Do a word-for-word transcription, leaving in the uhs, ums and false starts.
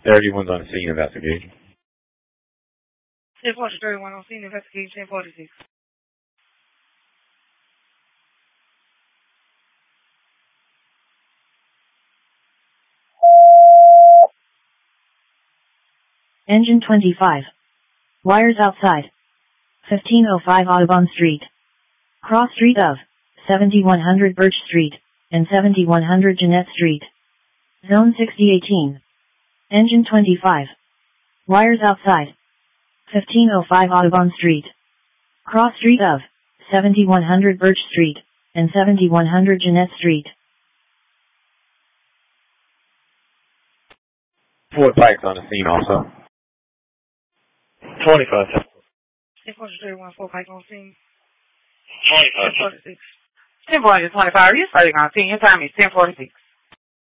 thirty-one's on the scene investigating. ten forty, thirty-one on scene investigating ten forty-six. Engine twenty-five. Wires outside. fifteen oh five Audubon Street. Cross street of seventy-one hundred Birch Street and seventy-one hundred Jeanette Street. Zone sixty eighteen. Engine twenty-five. Wires outside. fifteen oh five Audubon Street. Cross street of seventy-one hundred Birch Street and seventy-one hundred Jeanette Street. Fort Pike's on the scene also. twenty-five. ten forty, thirty-one, Fort Pike on scene. twenty-five. ten forty-six. ten forty to twenty-five, you're starting on scene. Your time is ten forty-six.